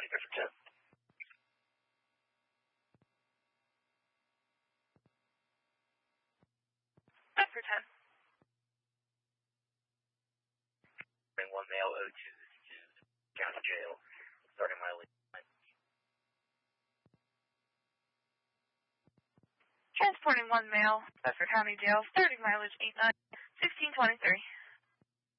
County, Bedford 10. Bedford 10. Bring 1 male 02 to county jail, starting mileage 9. Transporting 1 male, Bedford County Jail, starting mileage 89, 1623.